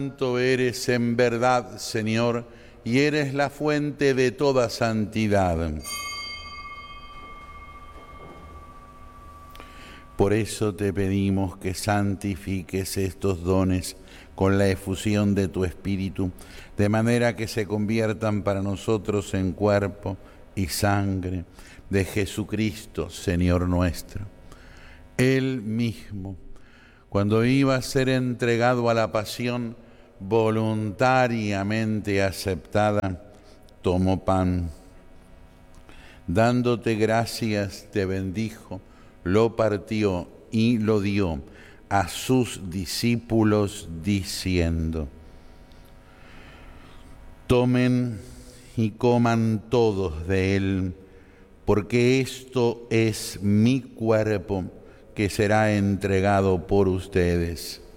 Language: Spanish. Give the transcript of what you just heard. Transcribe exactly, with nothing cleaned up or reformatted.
Santo eres en verdad, Señor, y eres la fuente de toda santidad. Por eso te pedimos que santifiques estos dones con la efusión de tu Espíritu, de manera que se conviertan para nosotros en cuerpo y sangre de Jesucristo, Señor nuestro. Él mismo, cuando iba a ser entregado a la pasión voluntariamente aceptada, tomó pan. Dándote gracias, te bendijo, lo partió y lo dio a sus discípulos diciendo: tomen y coman todos de él, porque esto es mi cuerpo que será entregado por ustedes.